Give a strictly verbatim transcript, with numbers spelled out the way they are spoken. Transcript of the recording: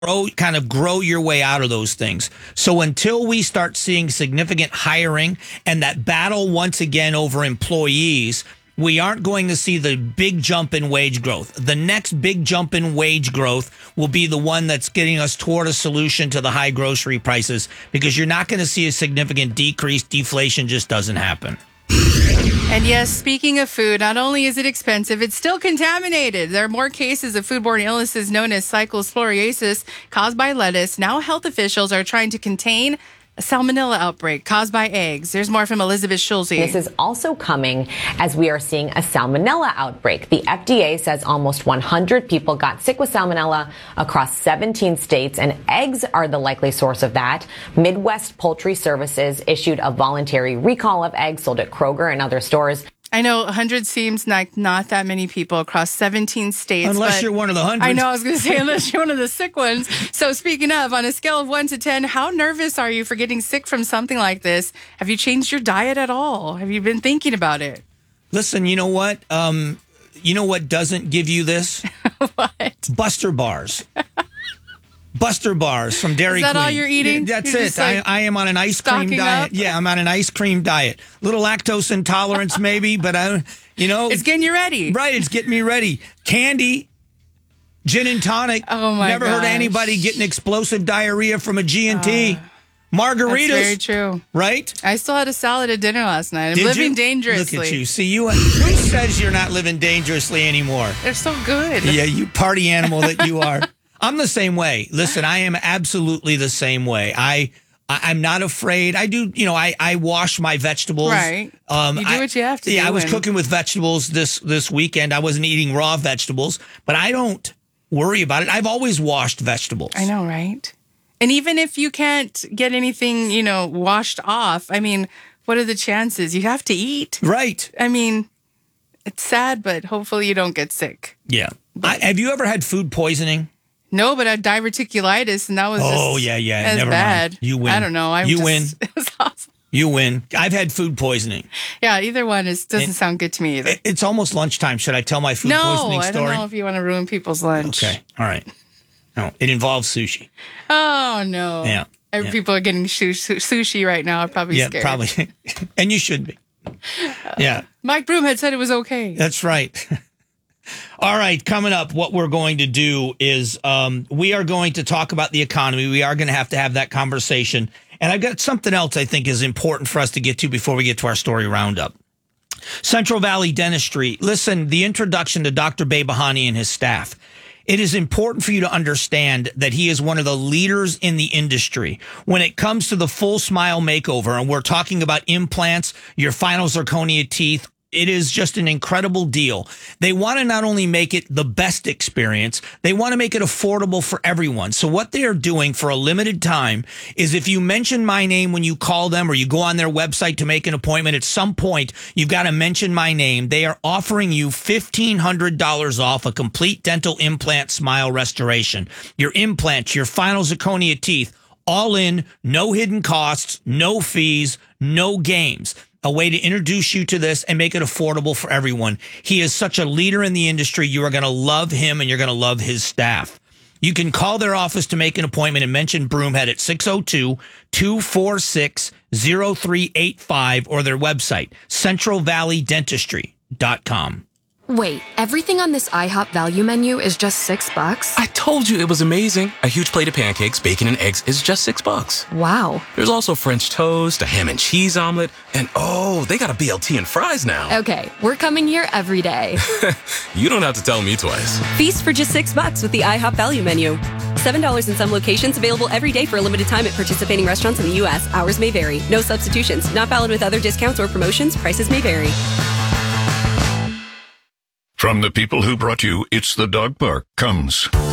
grow, kind of grow your way out of those things. So until we start seeing significant hiring and that battle once again over employees, we aren't going to see the big jump in wage growth. The next big jump in wage growth will be the one that's getting us toward a solution to the high grocery prices, because you're not going to see a significant decrease. Deflation just doesn't happen. And yes, speaking of food, not only is it expensive, it's still contaminated. There are more cases of foodborne illnesses known as cyclosporiasis caused by lettuce. Now health officials are trying to contain a salmonella outbreak caused by eggs. There's more from Elizabeth Schulze. This is also coming as we are seeing a salmonella outbreak. The F D A says almost one hundred people got sick with salmonella across seventeen states, and eggs are the likely source of that. Midwest Poultry Services issued a voluntary recall of eggs sold at Kroger and other stores. I know one hundred seems like not that many people across seventeen states. Unless you're one of the hundreds. I know, I was going to say, unless you're one of the sick ones. So speaking of, on a scale of one to ten, how nervous are you for getting sick from something like this? Have you changed your diet at all? Have you been thinking about it? Listen, you know what? Um, you know what doesn't give you this? What? Buster Bars. Buster Bars from Dairy Queen. Is that all you're eating? Yeah, that's You're it. just, like, I, I am on an ice cream diet. up? Yeah, I'm on an ice cream diet. Little lactose intolerance maybe, but I, you know. It's getting you ready. Right, it's getting me ready. Candy, gin and tonic. Oh, my Never heard of gosh. anybody getting explosive diarrhea from a G and T. Uh, Margaritas. That's very true. Right? I still had a salad at dinner last night. I'm Did living you? dangerously. Look at you. See, you. Who says you're not living dangerously anymore? They're so good. Yeah, you party animal that you are. I'm the same way. Listen, I am absolutely the same way. I, I I'm not afraid. I do, you know, I, I wash my vegetables. Right. Um, you do I, what you have to yeah, do. I was and- cooking with vegetables this this weekend. I wasn't eating raw vegetables, but I don't worry about it. I've always washed vegetables. I know, right? And even if you can't get anything, you know, washed off, I mean, what are the chances? You have to eat. Right. I mean, it's sad, but hopefully you don't get sick. Yeah. I, have you ever had food poisoning? No, but I had diverticulitis, and that was Oh, just yeah, yeah. as Never bad. mind. You win. I don't know. I'm You just, win. It was awesome. You win. I've had food poisoning. Yeah, either one is doesn't It- sound good to me either. It- It's almost lunchtime. Should I tell my food no, poisoning I story? don't know if you want to ruin people's lunch. Okay. All right. No, it involves sushi. Oh, no. Yeah. Every Yeah. People are getting shu- shu- sushi right now. I'm probably Yeah, scared. probably. And you should be. Yeah, Mike Broom had said it was okay. that's right. All right, coming up, what we're going to do is um, we are going to talk about the economy. We are going to have to have that conversation. And I've got something else I think is important for us to get to before we get to our story roundup. Central Valley Dentistry. Listen, the introduction to Doctor Behbahani and his staff. It is important for you to understand that he is one of the leaders in the industry when it comes to the full smile makeover. And we're talking about implants, your final zirconia teeth. It is just an incredible deal. They want to not only make it the best experience, they want to make it affordable for everyone. So what they are doing for a limited time is if you mention my name when you call them or you go on their website to make an appointment, at some point, you've got to mention my name. They are offering you fifteen hundred dollars off a complete dental implant smile restoration. Your implants, your final zirconia teeth, all in, no hidden costs, no fees, no games. A way to introduce you to this and make it affordable for everyone. He is such a leader in the industry. You are going to love him and you're going to love his staff. You can call their office to make an appointment and mention Broomhead at six oh two, two four six, oh three eight five or their website, central valley dentistry dot com. Wait, everything on this IHOP value menu is just six bucks? I told you it was amazing. A huge plate of pancakes, bacon, and eggs is just six bucks. Wow. There's also French toast, a ham and cheese omelet, and oh, they got a B L T and fries now. Okay, we're coming here every day. You don't have to tell me twice. Feast for just six bucks with the IHOP value menu. seven dollars in some locations, available every day for a limited time at participating restaurants in the U S. Hours may vary. No substitutions. Not valid with other discounts or promotions. Prices may vary. From the people who brought you It's the Dog Park comes